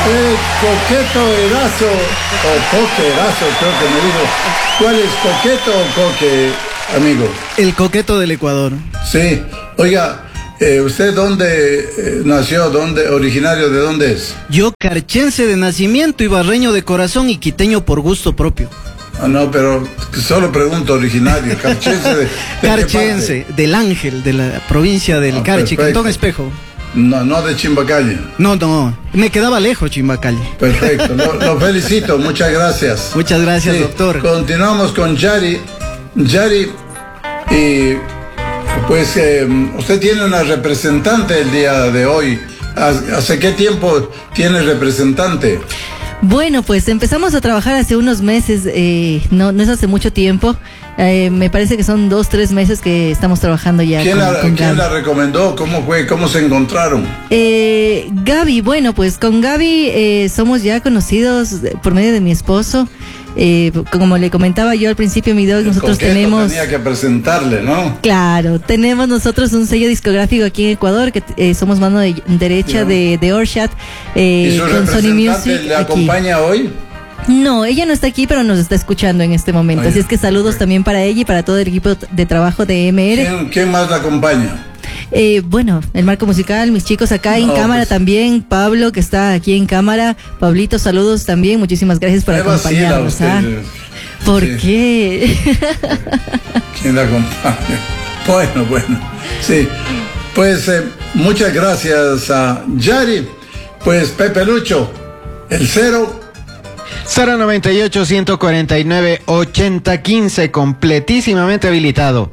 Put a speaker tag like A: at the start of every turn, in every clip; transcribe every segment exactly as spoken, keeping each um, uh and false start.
A: Eh, coqueto Erazo, o coque Erazo, creo que me dijo. ¿Cuál es, coqueto o coque, amigo?
B: El coqueto del Ecuador.
A: Sí, oiga, eh, ¿usted dónde eh, nació? ¿Dónde, originario de dónde es?
B: Yo carchense de nacimiento, ibarreño de corazón y quiteño por gusto propio.
A: Ah, no, pero solo pregunto originario, carchense de... ¿de
B: Carchense, del Ángel, de la provincia del
A: Ah,
B: Carchi,
A: perfecto.
B: Cantón Espejo.
A: No, no de Chimbacalle.
B: No, no, me quedaba lejos Chimbacalle.
A: Perfecto, lo, lo felicito, muchas gracias.
B: Muchas gracias,
A: Sí,
B: doctor.
A: Continuamos con Yari. Yari, y pues eh, usted tiene una representante el día de hoy. ¿Hace qué tiempo tiene representante?
C: Bueno, pues empezamos a trabajar hace unos meses, eh, no, no es hace mucho tiempo. Eh, me parece que son dos, tres meses que estamos trabajando ya.
A: ¿Quién,
C: con,
A: la,
C: con
A: ¿quién
C: Gaby.
A: la recomendó? ¿Cómo fue? ¿Cómo se encontraron?
C: Eh, Gaby, bueno, pues con Gaby eh, somos ya conocidos por medio de mi esposo. Eh, como le comentaba yo al principio, mi dog, nosotros
A: Coqueto
C: tenemos...
A: tenía que presentarle, ¿no?
C: Claro, tenemos nosotros un sello discográfico aquí en Ecuador, que eh, somos mano de, derecha de, de Orshad, eh,
A: ¿Y su
C: con Sony
A: representante
C: Music
A: le
C: aquí.
A: acompaña hoy?
C: No, ella no está aquí, pero nos está escuchando en este momento.
A: Ay,
C: Así es que saludos
A: ok.
C: también para ella y para todo el equipo de trabajo de M R.
A: ¿Quién, quién más la acompaña?
C: Eh, bueno, el marco musical, mis chicos acá en
A: No,
C: cámara
A: pues.
C: también, Pablo que está aquí en cámara, Pablito, saludos también, muchísimas gracias por
A: Me vacila
C: acompañarnos.
A: usted.
C: ¿Ah? ¿Por
A: Sí.
C: qué?
A: ¿Quién la acompaña? Bueno, bueno, sí. Pues eh, muchas gracias a Yari. Pues Pepe Lucho, el cero.
D: cero noventa y ocho, ciento cuarenta y nueve, ochenta quince, completísimamente habilitado.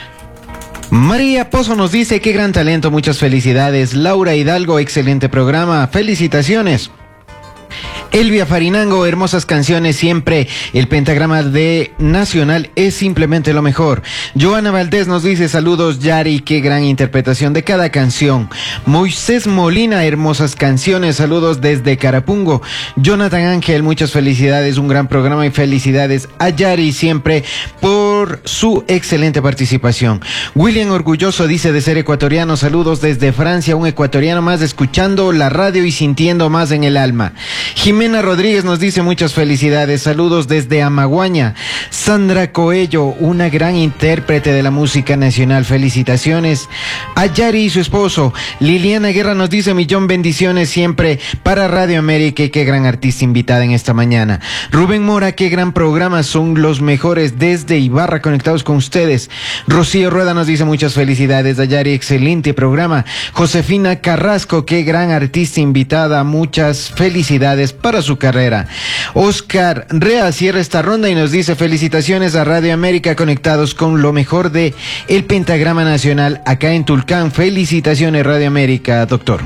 D: María Pozo nos dice: qué gran talento, muchas felicidades. Laura Hidalgo, excelente programa, felicitaciones. Elvia Farinango, hermosas canciones siempre. El pentagrama de Nacional es simplemente lo mejor. Joana Valdés nos dice: saludos Yari, qué gran interpretación de cada canción. Moisés Molina, hermosas canciones, saludos desde Carapungo. Jonathan Ángel, muchas felicidades, un gran programa y felicidades a Yari siempre por su excelente participación. William Orgulloso dice: de ser ecuatoriano, saludos desde Francia, un ecuatoriano más escuchando la radio y sintiendo más en el alma. Jimena Rodríguez nos dice: muchas felicidades, saludos desde Amaguaña. Sandra Coello, una gran intérprete de la música nacional, felicitaciones a Yari y su esposo. Liliana Guerra nos dice: millón bendiciones siempre para Radio América y qué gran artista invitada en esta mañana. Rubén Mora, qué gran programa, son los mejores desde Ibarra conectados con ustedes. Rocío Rueda nos dice: muchas felicidades a Yari, excelente programa. Josefina Carrasco, qué gran artista invitada, muchas felicidades para su carrera. Oscar Rea cierra esta ronda y nos dice: felicitaciones a Radio América, conectados con lo mejor de el pentagrama nacional acá en Tulcán. Felicitaciones Radio América, doctor.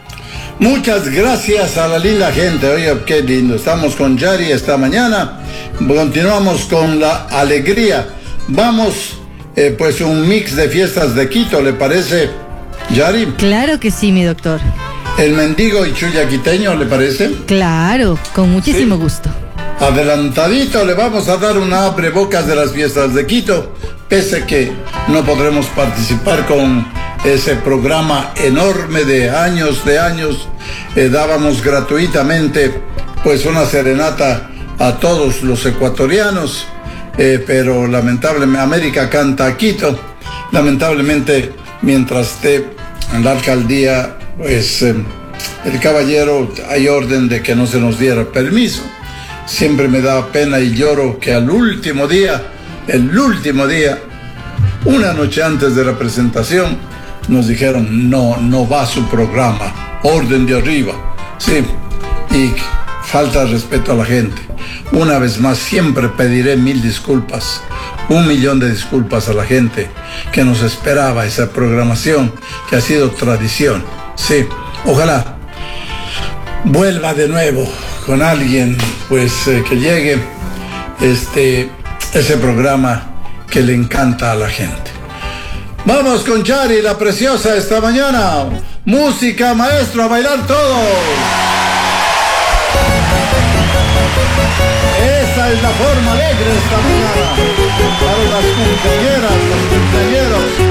A: Muchas gracias a la linda gente. Oye, qué lindo. Estamos con Yari esta mañana. Continuamos con la alegría. Vamos, eh, pues un mix de fiestas de Quito, ¿le parece, Yari?
C: Claro que sí, mi doctor.
A: El mendigo y chuyaquiteño, ¿le parece?
C: Claro, con muchísimo
A: Sí.
C: gusto.
A: Adelantadito le vamos a dar una abrebocas de las fiestas de Quito, pese que no podremos participar con ese programa enorme de años de años. Eh, dábamos gratuitamente pues una serenata a todos los ecuatorianos, eh, pero lamentablemente América canta Quito. Lamentablemente, mientras esté en la alcaldía, pues eh, el caballero, hay orden de que no se nos diera permiso. Siempre me da pena y lloro que al último día, el último día, una noche antes de la presentación, nos dijeron: no, no va su programa, orden de arriba. Sí, y falta de respeto a la gente. Una vez más, siempre pediré mil disculpas, un millón de disculpas a la gente que nos esperaba esa programación, que ha sido tradición. Sí, ojalá vuelva de nuevo con alguien, pues eh, que llegue este, ese programa que le encanta a la gente. Vamos con Yari, la preciosa, esta mañana. Música, maestro, a bailar todos. Esa es la forma alegre esta mañana para las cumpleañeras, los cumpleañeros.